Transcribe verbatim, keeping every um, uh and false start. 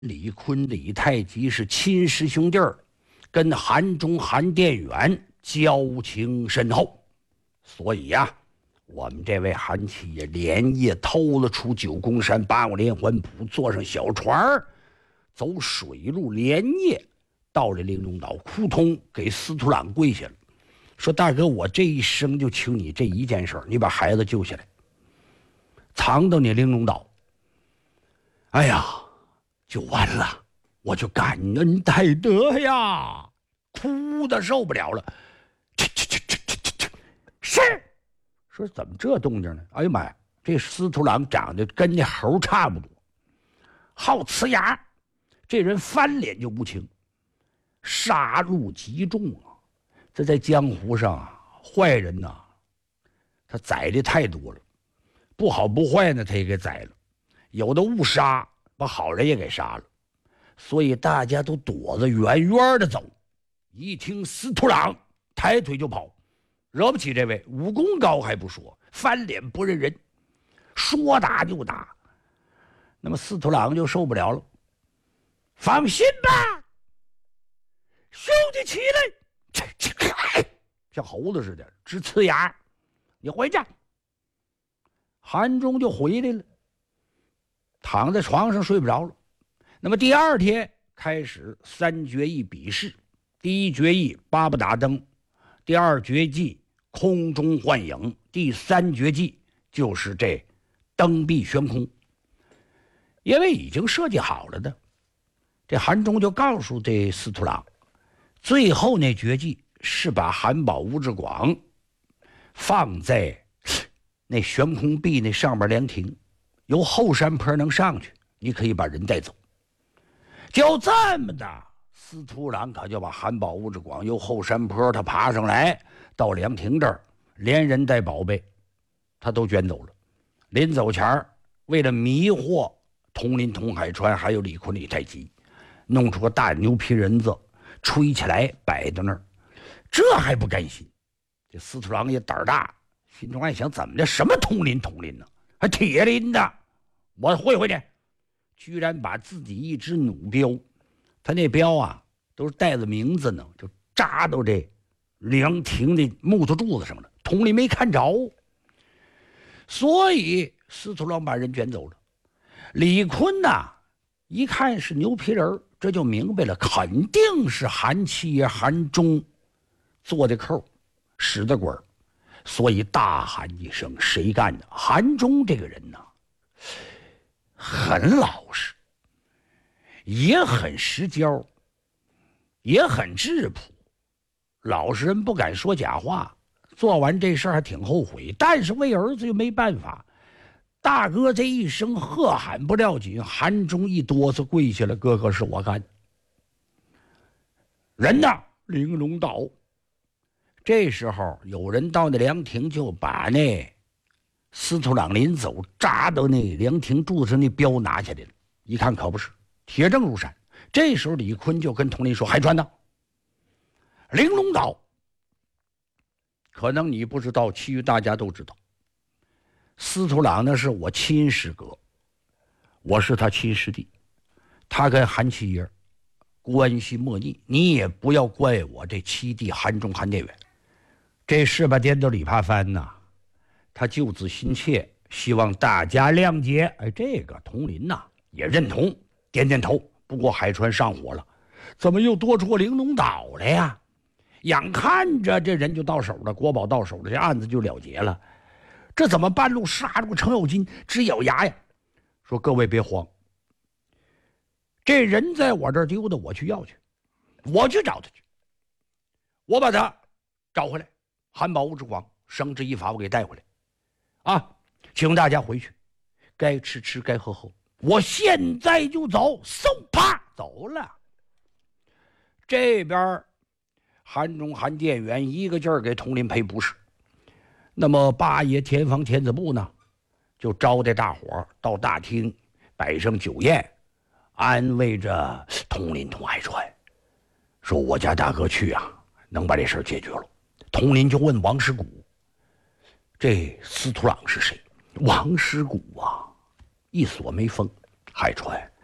李坤、李太极是亲师兄弟儿，跟韩忠、韩殿远交情深厚，所以呀、啊，我们这位韩七爷连夜偷了出九宫山八卦连环谱，坐上小船儿，走水路，连夜到了玲珑岛，扑通给司徒朗跪下了，说：“大哥，我这一生就求你这一件事，你把孩子救下来，藏到你玲珑岛。哎呀，就完了，我就感恩戴德呀，哭的受不了了。去去去去去去去，是。”说怎么这动静呢？哎呀妈呀，这司徒朗长得跟那猴差不多，好呲牙，这人翻脸就不轻，杀戮极重啊！这在江湖上啊，坏人呐、啊，他宰的太多了，不好不坏呢，他也给宰了，有的误杀，把好人也给杀了，所以大家都躲着远远的走。一听司徒朗，抬腿就跑。惹不起这位，武功高还不说，翻脸不认人，说打就打。那么司徒朗就受不了了，放心吧，兄弟起来，像猴子似的直呲牙，你回去。韩忠就回来了，躺在床上睡不着了。那么第二天开始三绝艺比试，第一绝艺八不打灯，第二绝技空中幻影，第三绝技就是这蹬壁悬空。因为已经设计好了的，这韩忠就告诉这司徒朗，最后那绝技是把韩宝、吴志广放在那悬空壁那上面凉亭，由后山坡能上去，你可以把人带走。就这么的，司徒朗可就把韩宝、吴志广由后山坡他爬上来，到凉亭这儿，连人带宝贝他都卷走了。临走前为了迷惑佟林、佟海川还有李坤、李太极，弄出个大牛皮人子吹起来摆在那儿，这还不甘心，这司徒朗也胆大，心中暗想，怎么的，什么佟林佟林呢，还铁林的，我会会去。居然把自己一只弩镖，他那镖啊都是带着名字呢，就扎到这凉亭的木头柱子上了，佟林没看着，所以司徒朗把人卷走了。李坤呐、啊，一看是牛皮人，这就明白了，肯定是韩七爷韩忠做的扣，使的鬼，所以大喊一声：“谁干的？”韩忠这个人呢、啊，很老实，也很实交，也很质朴。老实人不敢说假话，做完这事儿还挺后悔，但是为儿子又没办法。大哥这一声喝喊不要紧，韩忠一哆嗦跪下了：“哥哥，是我干的。”人呢？玲珑岛。这时候有人到那凉亭，就把那司徒朗临走扎到那凉亭柱子上那镖拿下来了，一看可不是，铁证如山。这时候李坤就跟佟林说：“海川呢？玲珑岛可能你不知道，其余大家都知道，司徒朗那是我亲师哥，我是他亲师弟，他跟韩七爷关系莫逆，你也不要怪我这七弟韩忠、韩殿远，这事吧颠倒里扒翻呐，他救子心切，希望大家谅解。”哎，这个佟林呐、啊、也认同，点点头。不过海川上火了，怎么又多出个玲珑岛来呀？眼看着这人就到手了，国宝到手了，这案子就了结了。这怎么半路杀出个程咬金，直咬牙呀，说：“各位别慌，这人在我这儿丢的，我去要去，我去找他去，我把他找回来，韩宝、吴志广绳之以法，我给带回来啊！请大家回去，该吃吃，该喝喝，我现在就走。”嗖，啪，走了。这边韩忠、韩殿远一个劲儿给佟林赔不是。那么八爷田房田子部呢，就招待大伙到大厅摆上酒宴，安慰着佟林、佟海川，说：“我家大哥去啊，能把这事儿解决了。”佟林就问王师古：“这司徒朗是谁？”王师古啊，一锁眉峰：“海川，